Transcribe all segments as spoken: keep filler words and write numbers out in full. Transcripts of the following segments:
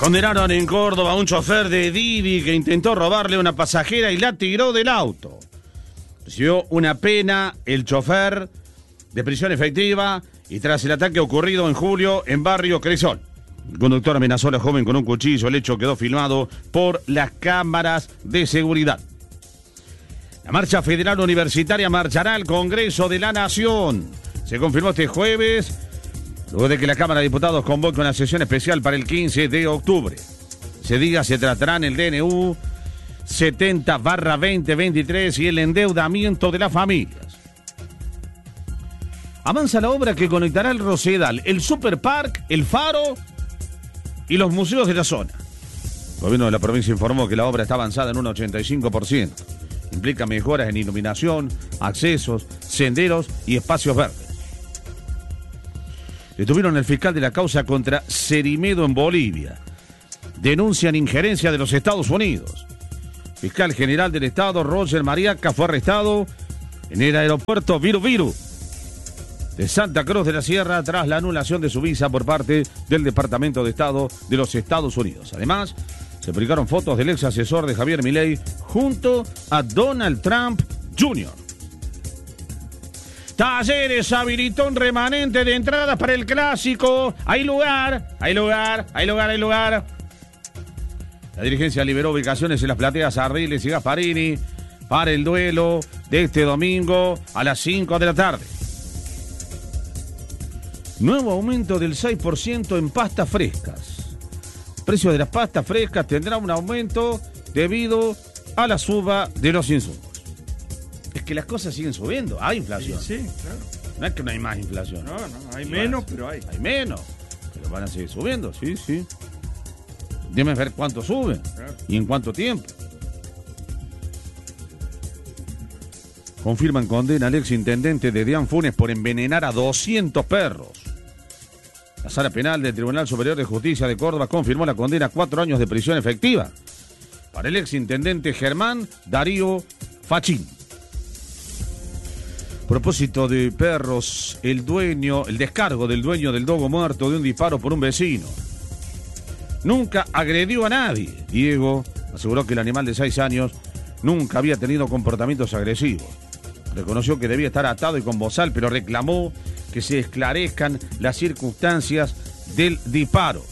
Condenaron en Córdoba a un chofer de Didi que intentó robarle a una pasajera y la tiró del auto. Recibió una pena el chofer de prisión efectiva y tras el ataque ocurrido en julio en Barrio Cresol. El conductor amenazó a la joven con un cuchillo. El hecho quedó filmado por las cámaras de seguridad. La Marcha Federal Universitaria marchará al Congreso de la Nación. Se confirmó este jueves, luego de que la Cámara de Diputados convoque una sesión especial para el quince de octubre. Ese día se tratarán el D N U setenta barra veinte veintitrés y el endeudamiento de las familias. Avanza la obra que conectará el Rosedal, el Superpark, el Faro y los museos de la zona. El gobierno de la provincia informó que la obra está avanzada en un ochenta y cinco por ciento. Implica mejoras en iluminación, accesos, senderos y espacios verdes. Detuvieron al fiscal de la causa contra Cerimedo en Bolivia. Denuncian injerencia de los Estados Unidos. Fiscal general del Estado, Roger Mariaca, fue arrestado en el aeropuerto Viru Viru de Santa Cruz de la Sierra tras la anulación de su visa por parte del Departamento de Estado de los Estados Unidos. Además, se publicaron fotos del ex asesor de Javier Milei junto a Donald Trump junior Talleres habilitó un remanente de entradas para el clásico. Hay lugar, hay lugar, hay lugar, hay lugar. La dirigencia liberó ubicaciones en las plateas Ardiles y Gasparini para el duelo de este domingo a las cinco de la tarde. Nuevo aumento del seis por ciento en pastas frescas. El precio de las pastas frescas tendrá un aumento debido a la suba de los insumos. Es que las cosas siguen subiendo, hay inflación. Sí, sí, claro. No es que no hay más inflación. No, no, hay Sí, menos, van, pero hay. Hay menos, pero van a seguir subiendo, sí, sí. Déjame ver cuánto suben, claro, y en cuánto tiempo. Confirman condena al exintendente de Dian Funes por envenenar a doscientos perros. La Sala Penal del Tribunal Superior de Justicia de Córdoba confirmó la condena a cuatro años de prisión efectiva para el exintendente Germán Darío Fachín. A propósito de perros, el dueño, el descargo del dueño del dogo muerto de un disparo por un vecino. Nunca agredió a nadie. Diego aseguró que el animal de seis años nunca había tenido comportamientos agresivos. Reconoció que debía estar atado y con bozal, pero reclamó que se esclarezcan las circunstancias del disparo.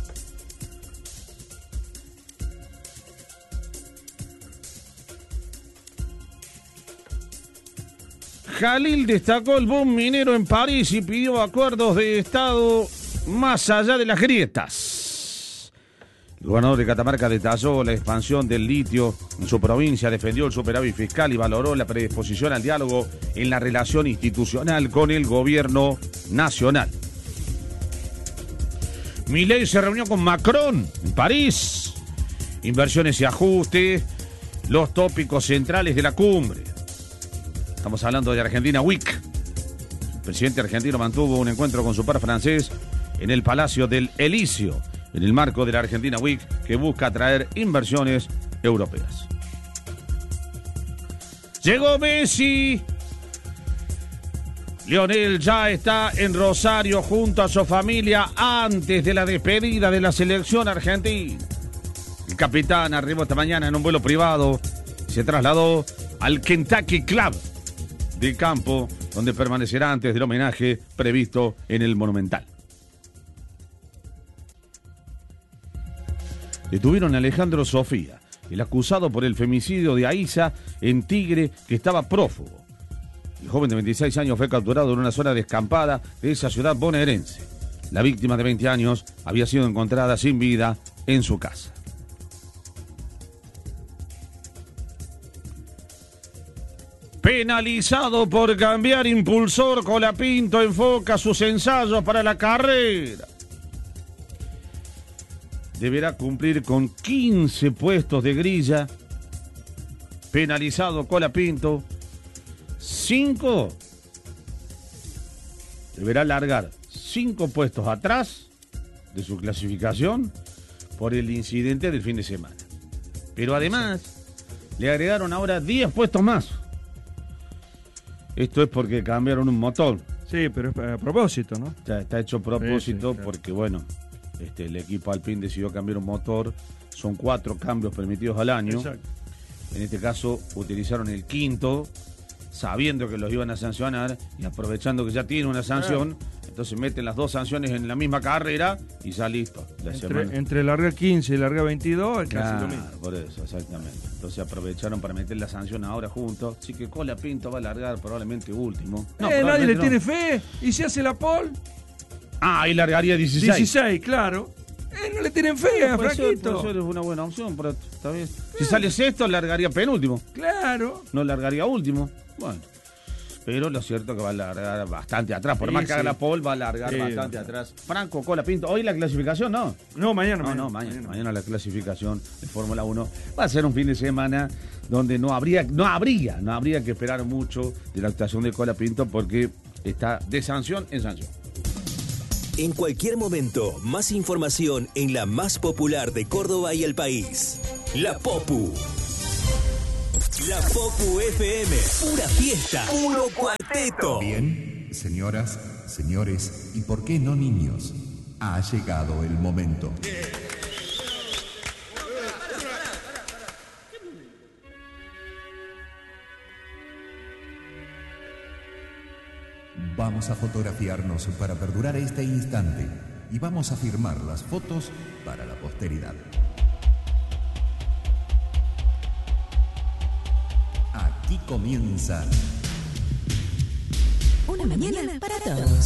Jalil destacó el boom minero en París y pidió acuerdos de Estado más allá de las grietas. El gobernador de Catamarca detalló la expansión del litio en su provincia, defendió el superávit fiscal y valoró la predisposición al diálogo en la relación institucional con el gobierno nacional. Milei se reunió con Macron en París. Inversiones y ajustes, los tópicos centrales de la cumbre. Estamos hablando de Argentina Week. El presidente argentino mantuvo un encuentro con su par francés en el Palacio del Elíseo, en el marco de la Argentina Week, que busca atraer inversiones europeas. Llegó Messi. Lionel ya está en Rosario junto a su familia antes de la despedida de la selección argentina. El capitán arribó esta mañana en un vuelo privado. Se trasladó al Kentucky Club de campo, donde permanecerá antes del homenaje previsto en el Monumental. Detuvieron a Alejandro Sofía, el acusado por el femicidio de Aiza en Tigre, que estaba prófugo. El joven de veintiséis años fue capturado en una zona descampada de esa ciudad bonaerense. La víctima de veinte años había sido encontrada sin vida en su casa. Penalizado por cambiar impulsor, Colapinto enfoca sus ensayos para la carrera. Deberá cumplir con quince puestos de grilla. Penalizado Colapinto. cinco. Deberá largar cinco puestos atrás de su clasificación por el incidente del fin de semana. Pero además, le agregaron ahora diez puestos más. Esto es porque cambiaron un motor. Sí, pero es a propósito, ¿no? Está, está hecho a propósito, sí, sí, claro, porque, bueno, este, el equipo Alpine decidió cambiar un motor. Son cuatro cambios permitidos al año. Exacto. En este caso utilizaron el quinto, sabiendo que los iban a sancionar y aprovechando que ya tiene una sanción, ah. entonces meten las dos sanciones en la misma carrera y ya listo. La entre, entre larga quince y larga veintidós es claro, casi lo mismo. Por eso, exactamente. Entonces aprovecharon para meter la sanción ahora juntos. Así que Colapinto va a largar probablemente último. No, eh, nadie le no. tiene fe. ¿Y si hace la pole? Ah, ahí largaría dieciséis. dieciséis, claro. Eh, no le tienen fe a Franquito. Eso es una buena opción, pero está bien. Si sale sexto, largaría penúltimo. Claro. No largaría último. Bueno. Pero lo cierto es que va a largar bastante atrás. Por sí, más que sí. haga la pole, va a largar sí, bastante sí. atrás. Franco, Colapinto. Hoy la clasificación, ¿no? No, mañana. No, mañana, no, mañana, mañana. Mañana la clasificación de Fórmula uno. Va a ser un fin de semana donde no habría, no habría, no habría que esperar mucho de la actuación de Colapinto porque está de sanción en sanción. En cualquier momento, más información en la más popular de Córdoba y el país. La Popu. La Popu F M. Pura fiesta. Puro cuarteto. Bien, señoras, señores y por qué no niños. Ha llegado el momento. Vamos a fotografiarnos para perdurar este instante y vamos a firmar las fotos para la posteridad. Aquí comienza una mañana para todos.